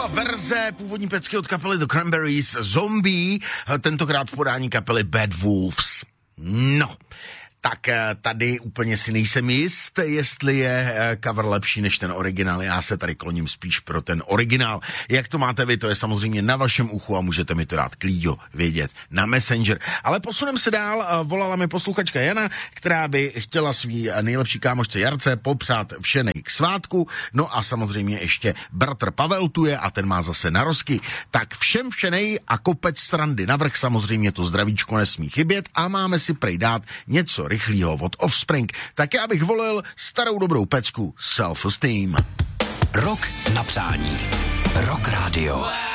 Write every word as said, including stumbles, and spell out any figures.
byla verze původní pecky od kapely The Cranberries Zombie, tentokrát v podání kapely Bad Wolves. No, tak tady úplně si nejsem jist, jestli je cover lepší než ten originál. Já se tady kloním spíš pro ten originál. Jak to máte vy, to je samozřejmě na vašem uchu a můžete mi to dát klíďo vědět na Messenger. Ale posuneme se dál, volala mi posluchačka Jana, která by chtěla svý nejlepší kámošce Jarce popřát vše nej k svátku. No a samozřejmě ještě bratr Pavel tu je a ten má zase narozky. Tak všem všenej a kopec srandy navrch, samozřejmě to zdravíčko nesmí chybět a máme si prej dát něco rychlýho od Offspring, tak já bych volil starou dobrou pecku Self Esteem. Rock na přání. Rock Radio.